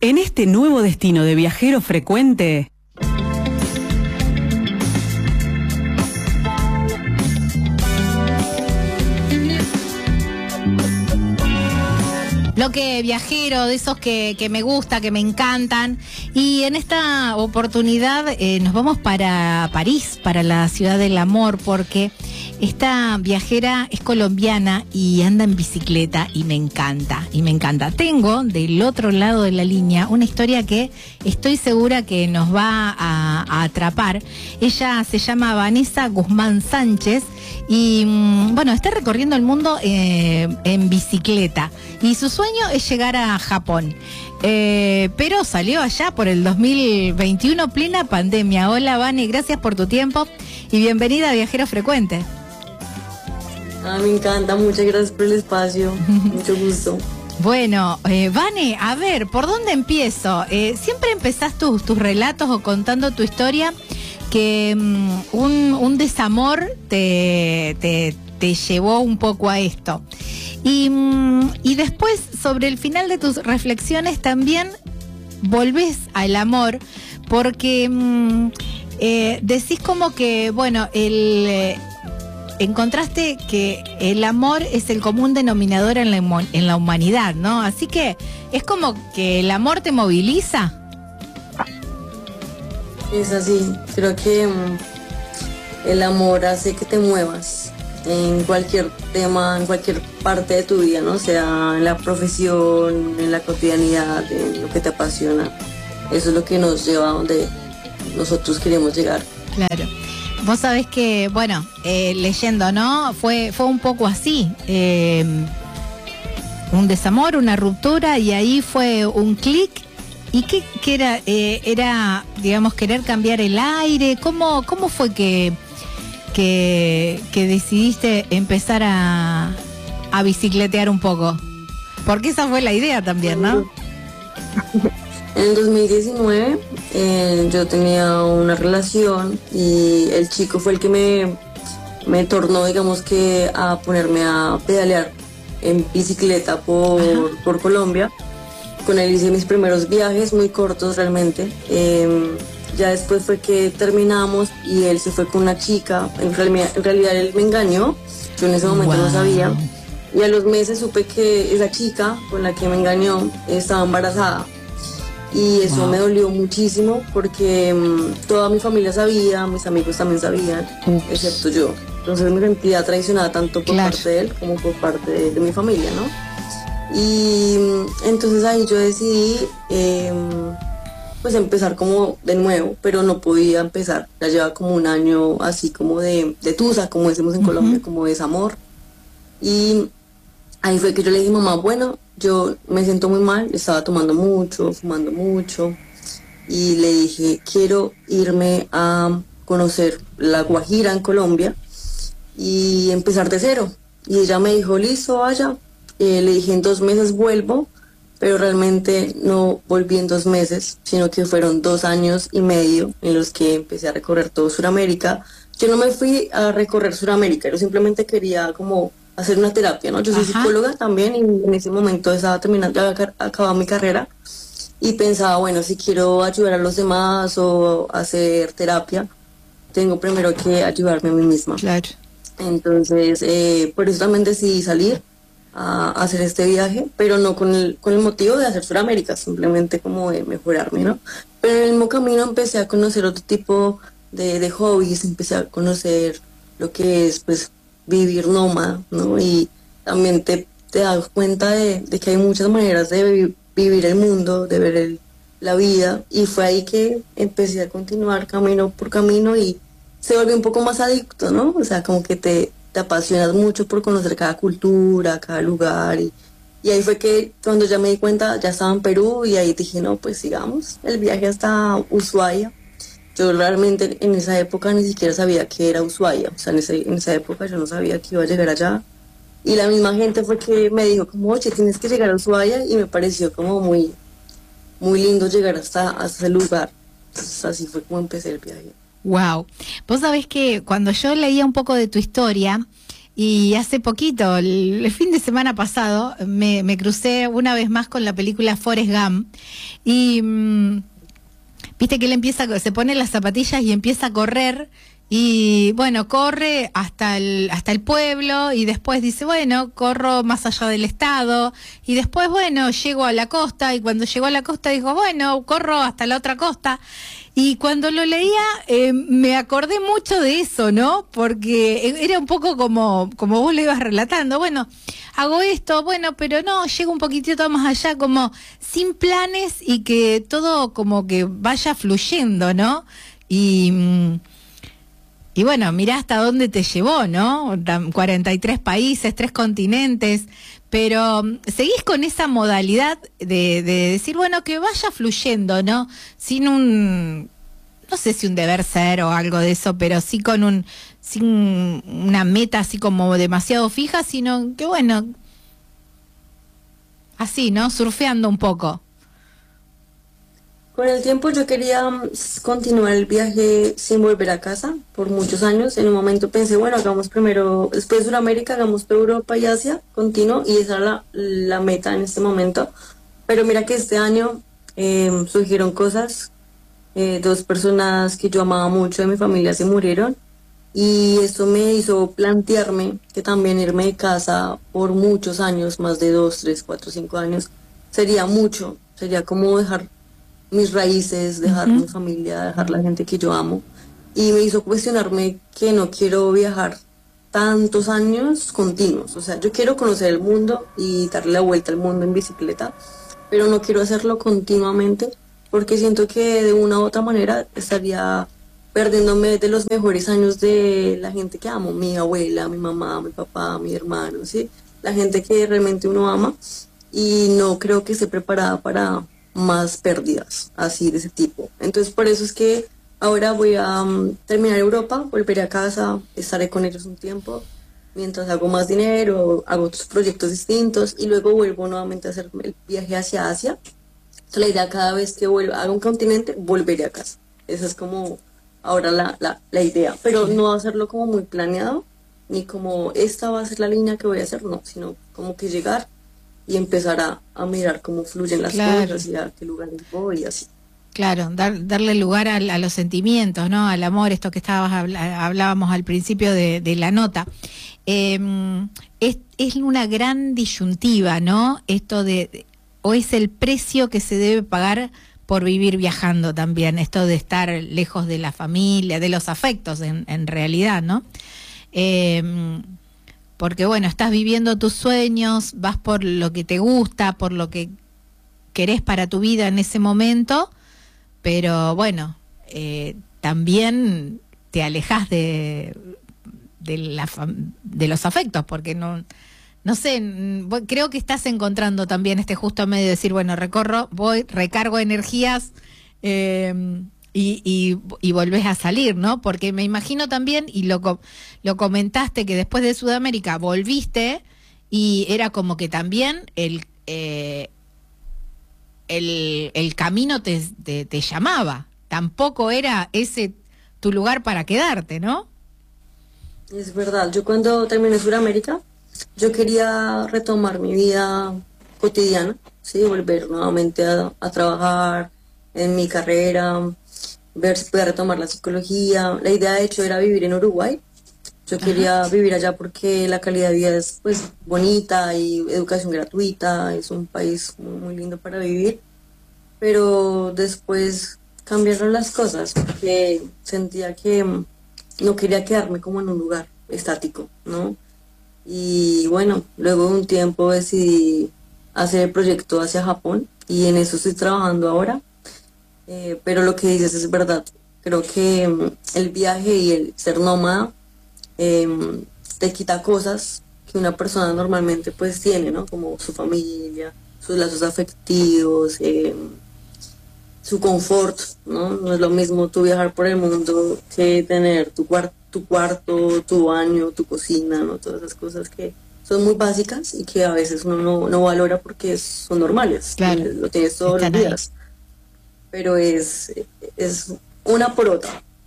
En este nuevo destino de viajero frecuente, bloque viajero, de esos que me gusta, que me encantan. Y en esta oportunidad nos vamos para París, para la ciudad del amor, porque esta viajera es colombiana y anda en bicicleta y me encanta, y me encanta. Tengo del otro lado de la línea una historia que estoy segura que nos va a atrapar. Ella se llama Vanessa Guzmán Sánchez y bueno, está recorriendo el mundo en bicicleta y su sueño es llegar a Japón. Pero salió allá por el 2021, plena pandemia. Hola, Vane, gracias por tu tiempo y bienvenida a Viajero Frecuente. Me encanta, muchas gracias por el espacio, mucho gusto. Bueno, Vane, a ver, ¿por dónde empiezo? Siempre empezás tus relatos o contando tu historia que un desamor te llevó un poco a esto. Y después, sobre el final de tus reflexiones, también volvés al amor, porque decís como que, bueno, encontraste que el amor es el común denominador en la humanidad, ¿no? Así que es como que el amor te moviliza. Es así, creo que el amor hace que te muevas en cualquier tema, en cualquier parte de tu vida, ¿no? Sea en la profesión, en la cotidianidad, en lo que te apasiona. Eso es lo que nos lleva a donde nosotros queremos llegar. Claro. Vos sabés que, bueno, leyendo, ¿no? Fue un poco así. Un desamor, una ruptura, y ahí fue un clic. ¿Y qué era? Era, digamos, querer cambiar el aire. ¿Cómo fue que decidiste empezar a bicicletear un poco? Porque esa fue la idea también, ¿no? En el 2019 yo tenía una relación y el chico fue el que me tornó, digamos que, a ponerme a pedalear en bicicleta por Colombia. Con él hice mis primeros viajes, muy cortos realmente. Ya después fue que terminamos y él se fue con una chica. En realidad él me engañó, yo en ese momento no sabía. Y a los meses supe que esa chica con la que me engañó estaba embarazada. Y eso me dolió muchísimo porque toda mi familia sabía, mis amigos también sabían, excepto yo. Entonces me sentía traicionada tanto por parte de él como por parte de mi familia, ¿no? Y entonces ahí yo decidí pues empezar como de nuevo, pero no podía empezar. Ya lleva como un año así como de tusa, como decimos en Colombia, como desamor. Y ahí fue que yo le dije, mamá, bueno, yo me siento muy mal, estaba tomando mucho, fumando mucho, y le dije, quiero irme a conocer La Guajira en Colombia y empezar de cero. Y ella me dijo, listo, vaya. Le dije, en 2 meses vuelvo, pero realmente no volví en 2 meses, sino que fueron 2 años y medio en los que empecé a recorrer todo Sudamérica. Yo no me fui a recorrer Sudamérica, yo simplemente quería como hacer una terapia, ¿no? Yo soy psicóloga también y en ese momento estaba terminando, ya había acabado mi carrera y pensaba, bueno, si quiero ayudar a los demás o hacer terapia, tengo primero que ayudarme a mí misma. Claro. Entonces, por eso también decidí salir a hacer este viaje, pero no con el motivo de hacer Sudamérica, simplemente como de mejorarme, ¿no? Pero en el mismo camino empecé a conocer otro tipo de hobbies, empecé a conocer lo que es, pues, vivir nómada, ¿no? Y también te das cuenta de que hay muchas maneras de vivir el mundo, de ver la vida, y fue ahí que empecé a continuar camino por camino y se volvió un poco más adicto, ¿no? O sea, como que te apasionas mucho por conocer cada cultura, cada lugar, y ahí fue que cuando ya me di cuenta, ya estaba en Perú, y ahí dije, no, pues sigamos el viaje hasta Ushuaia. Yo realmente en esa época ni siquiera sabía que era Ushuaia, o sea, en esa época yo no sabía que iba a llegar allá, y la misma gente fue que me dijo como, oye, tienes que llegar a Ushuaia, y me pareció como muy, muy lindo llegar hasta ese lugar. Entonces así fue como empecé el viaje. Wow. Vos sabés que cuando yo leía un poco de tu historia, Y hace poquito, el fin de semana pasado, me crucé una vez más con la película Forrest Gump. Y viste que él se pone las zapatillas y empieza a correr. Y bueno, corre hasta el pueblo y después dice, bueno, corro más allá del estado. Y después, bueno, llego a la costa, y cuando llegó a la costa dijo, bueno, corro hasta la otra costa. Y cuando lo leía me acordé mucho de eso, ¿no? Porque era un poco como vos lo ibas relatando. Bueno, hago esto, bueno, pero no, llego un poquitito más allá, como sin planes y que todo como que vaya fluyendo, ¿no? Y bueno, mirá hasta dónde te llevó, ¿no? 43 países, 3 continentes, pero seguís con esa modalidad de decir, bueno, que vaya fluyendo, ¿no? Sin no sé si un deber ser o algo de eso, pero sí sin una meta así como demasiado fija, sino que bueno, así, ¿no? Surfeando un poco. Con el tiempo yo quería continuar el viaje sin volver a casa por muchos años. En un momento pensé, bueno, hagamos primero, después de Sudamérica, hagamos por Europa y Asia, continuo, y esa era la meta en este momento. Pero mira que este año surgieron cosas, 2 personas que yo amaba mucho de mi familia se murieron, y eso me hizo plantearme que también irme de casa por muchos años, más de 2, 3, 4, 5 años, sería mucho, sería como dejar mis raíces, dejar mi familia, dejar la gente que yo amo. Y me hizo cuestionarme que no quiero viajar tantos años continuos. O sea, yo quiero conocer el mundo y darle la vuelta al mundo en bicicleta, pero no quiero hacerlo continuamente porque siento que de una u otra manera estaría perdiéndome de los mejores años de la gente que amo, mi abuela, mi mamá, mi papá, mi hermano, ¿sí? La gente que realmente uno ama, y no creo que esté preparada para más pérdidas así de ese tipo. Entonces por eso es que ahora voy a terminar Europa, volveré a casa, estaré con ellos un tiempo mientras hago más dinero, hago otros proyectos distintos, y luego vuelvo nuevamente a hacer el viaje hacia Asia. Entonces la idea, cada vez que haga un continente, volveré a casa. Esa es como ahora la idea, pero no hacerlo como muy planeado, ni como esta va a ser la línea que voy a hacer, no, sino como que llegar y empezar a mirar cómo fluyen las cosas y a qué lugares voy y así. Claro, darle lugar a los sentimientos, ¿no? Al amor, esto que hablábamos al principio de la nota. Es una gran disyuntiva, ¿no? Esto o es el precio que se debe pagar por vivir viajando también, esto de estar lejos de la familia, de los afectos en realidad, ¿no? Porque bueno, estás viviendo tus sueños, vas por lo que te gusta, por lo que querés para tu vida en ese momento, pero bueno, también te alejás de los afectos, porque no sé, creo que estás encontrando también este justo medio de decir, bueno, recargo energías y volvés a salir, ¿no? Porque me imagino también, y lo comentaste, que después de Sudamérica volviste y era como que también el camino te llamaba. Tampoco era ese tu lugar para quedarte, ¿no? Es verdad. Yo cuando terminé Sudamérica, yo quería retomar mi vida cotidiana, ¿sí? Volver nuevamente a trabajar en mi carrera, ver si podía retomar la psicología. La idea, de hecho, era vivir en Uruguay. Yo quería vivir allá porque la calidad de vida es pues bonita y educación gratuita, es un país muy, muy lindo para vivir. Pero después cambiaron las cosas, porque sentía que no quería quedarme como en un lugar estático, ¿no? Y bueno, luego de un tiempo decidí hacer el proyecto hacia Japón, y en eso estoy trabajando ahora. Pero lo que dices es verdad. Creo que el viaje y el ser nómada te quita cosas que una persona normalmente pues tiene, ¿no? Como su familia, sus lazos afectivos, su confort, ¿no? No es lo mismo tú viajar por el mundo que tener tu cuarto, tu baño, tu cocina, ¿no? Todas esas cosas que son muy básicas y que a veces uno no valora porque son normales. Claro. Lo tienes todos los días. Pero es una por otra.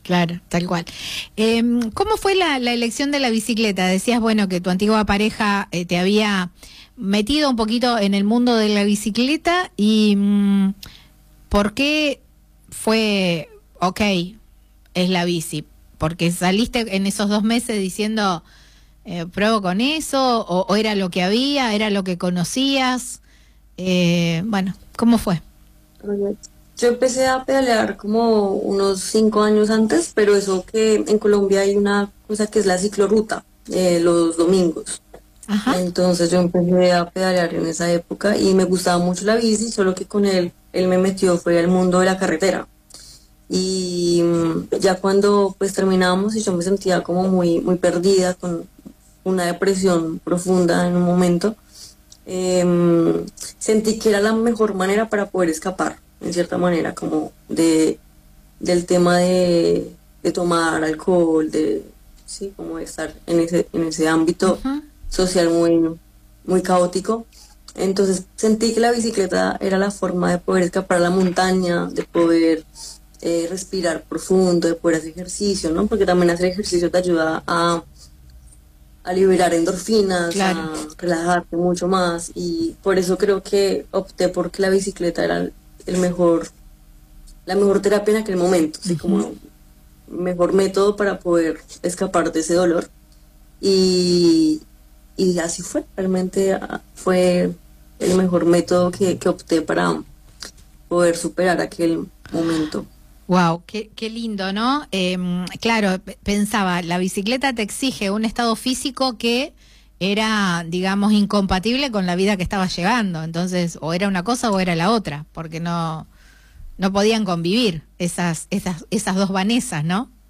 Claro, tal cual. ¿Cómo fue la elección de la bicicleta? Decías, bueno, que tu antigua pareja te había metido un poquito en el mundo de la bicicleta y ¿por qué fue, ok, es la bici? ¿Porque saliste en esos 2 meses diciendo, pruebo con eso? ¿O era lo que había? ¿Era lo que conocías? Bueno, ¿cómo fue? Yo empecé a pedalear como unos 5 años antes, pero eso que en Colombia hay una cosa que es la ciclorruta, los domingos. Ajá. Entonces yo empecé a pedalear en esa época y me gustaba mucho la bici, solo que con él me metió fue al mundo de la carretera. Y ya cuando pues terminamos y yo me sentía como muy perdida, con una depresión profunda en un momento, sentí que era la mejor manera para poder escapar, en cierta manera, como del tema de tomar alcohol, sí, como de estar en ese ámbito social muy caótico. Entonces sentí que la bicicleta era la forma de poder escapar a la montaña, de poder respirar profundo, de poder hacer ejercicio, ¿no? Porque también hacer ejercicio te ayuda a liberar endorfinas, Claro. a relajarte mucho más, y por eso creo que opté porque la bicicleta era la mejor terapia en aquel momento, así como mejor método para poder escapar de ese dolor. Y así fue, realmente fue el mejor método que opté para poder superar aquel momento. Wow, qué lindo, ¿no? Claro, pensaba, la bicicleta te exige un estado físico que era, digamos, incompatible con la vida que estaba llevando. Entonces, o era una cosa o era la otra, porque no podían convivir esas dos Vanessas, ¿no?